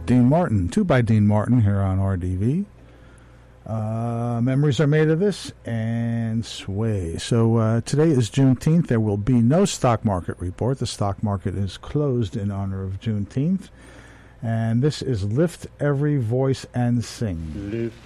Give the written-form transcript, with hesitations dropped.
Dean Martin, 2 by Dean Martin here on RDV. Memories are made of this and Sway. So today is Juneteenth. There will be no stock market report. The stock market is closed in honor of Juneteenth. And this is Lift Every Voice and Sing. Lift